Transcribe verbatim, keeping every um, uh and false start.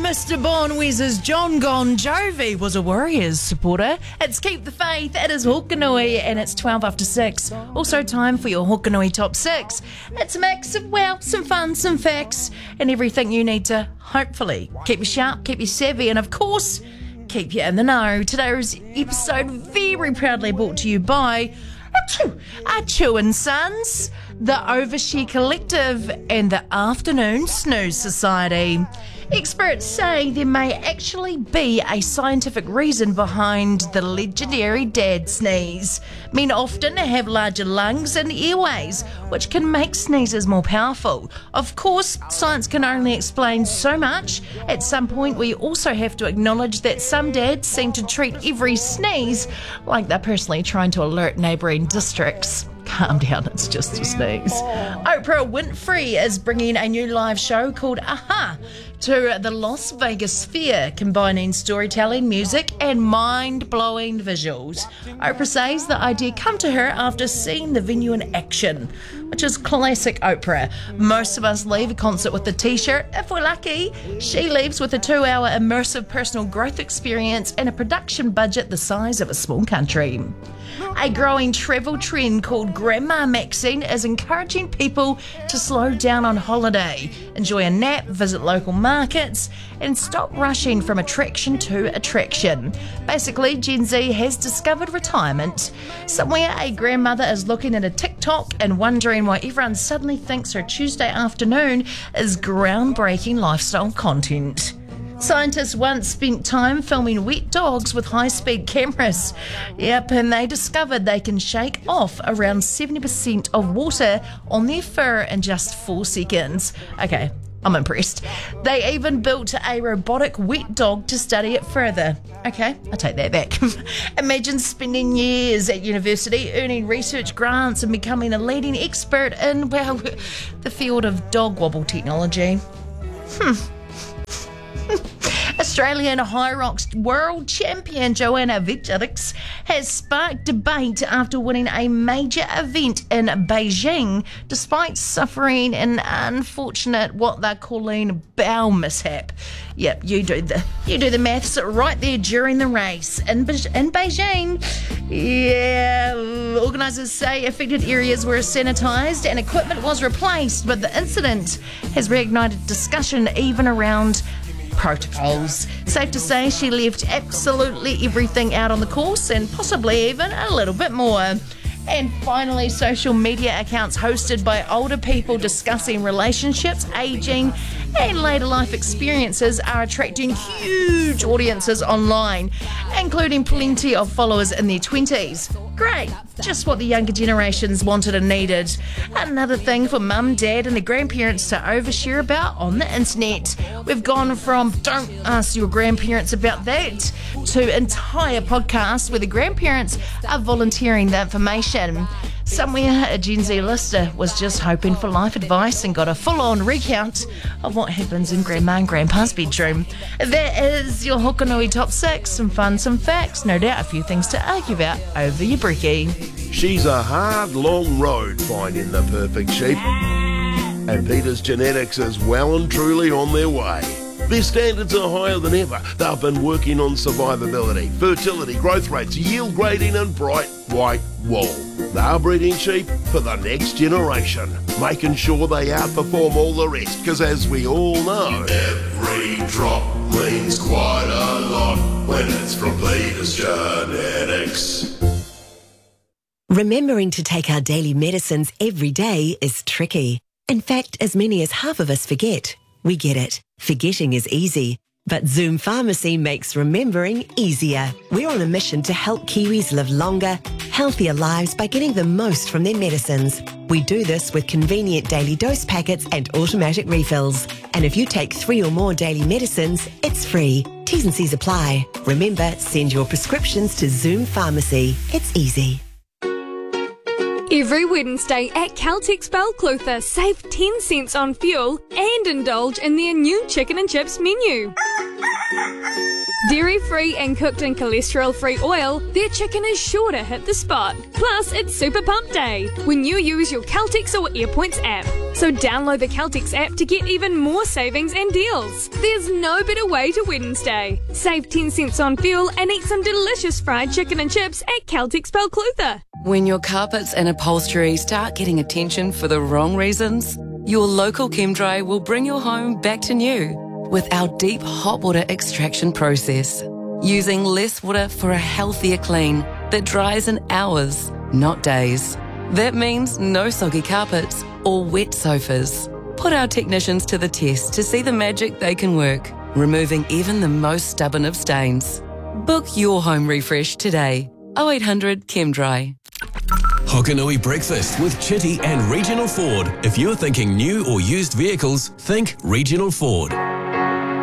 Mister Bonwez's John Bon Jovi was a Warriors supporter. It's Keep the Faith, it is Hokanui, and it's twelve after six. Also time for your Hokanui Top six. It's a mix of, well, some fun, some facts, and everything you need to, hopefully, keep you sharp, keep you savvy, and of course, keep you in the know. Today's episode very proudly brought to you by Achu and Sons, the Overshare Collective, and the Afternoon Snooze Society. Experts say there may actually be a scientific reason behind the legendary dad sneeze. Men often have larger lungs and airways, which can make sneezes more powerful. Of course, science can only explain so much. At some point, we also have to acknowledge that some dads seem to treat every sneeze like they're personally trying to alert neighbouring districts. Calm down, it's just a sneeze. Oprah Winfrey is bringing a new live show called Aha to the Las Vegas Sphere, combining storytelling, music, and mind-blowing visuals. Oprah says the idea came to her after seeing the venue in action, which is classic Oprah. Most of us leave a concert with a t-shirt. If we're lucky, she leaves with a two-hour immersive personal growth experience and a production budget the size of a small country. A growing travel trend called Grandma Maxing is encouraging people to slow down on holiday, enjoy a nap, visit local markets, and stop rushing from attraction to attraction. Basically, Gen Z has discovered retirement. Somewhere a grandmother is looking at a TikTok and wondering why everyone suddenly thinks her Tuesday afternoon is groundbreaking lifestyle content. Scientists once spent time filming wet dogs with high-speed cameras. Yep, and they discovered they can shake off around seventy percent of water on their fur in just four seconds. Okay, I'm impressed. They even built a robotic wet dog to study it further. Okay, I take that back. Imagine spending years at university earning research grants and becoming a leading expert in, well, the field of dog wobble technology. Hmm. Australian High Rocks world champion Joanna Veterix has sparked debate after winning a major event in Beijing despite suffering an unfortunate, what they're calling, bowel mishap. Yep, you do the you do the maths right there during the race. In, Be- in Beijing, yeah, organisers say affected areas were sanitised and equipment was replaced, but the incident has reignited discussion even around protocols. Safe to say she left absolutely everything out on the course and possibly even a little bit more. And finally, social media accounts hosted by older people discussing relationships, ageing, and later life experiences are attracting huge audiences online, including plenty of followers in their twenties. Great, just what the younger generations wanted and needed. Another thing for mum, dad, and the grandparents to overshare about on the internet. We've gone from don't ask your grandparents about that to entire podcasts where the grandparents are volunteering the information. Somewhere a Gen Z listener was just hoping for life advice and got a full-on recount of what happens in Grandma and Grandpa's bedroom. That is your Hokanui Top six. Some fun, some facts, no doubt a few things to argue about over your brekkie. She's a hard, long road finding the perfect sheep. And Peter's Genetics is well and truly on their way. Their standards are higher than ever. They've been working on survivability, fertility, growth rates, yield grading and bright white wool. They're breeding sheep for the next generation, making sure they outperform all the rest, because as we all know, every drop means quite a lot when it's from Peter's Genetics. Remembering to take our daily medicines every day is tricky. In fact, as many as half of us forget. We get it. Forgetting is easy. But Zoom Pharmacy makes remembering easier. We're on a mission to help Kiwis live longer, healthier lives by getting the most from their medicines. We do this with convenient daily dose packets and automatic refills. And if you take three or more daily medicines, it's free. T's and C's apply. Remember, send your prescriptions to Zoom Pharmacy. It's easy. Every Wednesday at Caltex Balclutha, save ten cents on fuel and indulge in their new chicken and chips menu. Dairy-free and cooked in cholesterol-free oil, their chicken is sure to hit the spot. Plus, it's Super Pump Day when you use your Caltex or AirPoints app. So download the Caltex app to get even more savings and deals. There's no better way to Wednesday. Save ten cents on fuel and eat some delicious fried chicken and chips at Caltex Balclutha. When your carpets and upholstery start getting attention for the wrong reasons, your local ChemDry will bring your home back to new with our deep hot water extraction process, using less water for a healthier clean that dries in hours, not days. That means no soggy carpets or wet sofas. Put our technicians to the test to see the magic they can work, removing even the most stubborn of stains. Book your home refresh today. oh eight hundred ChemDry. Hokanui Breakfast with Chitty and Regional Ford. If you're thinking new or used vehicles, think Regional Ford.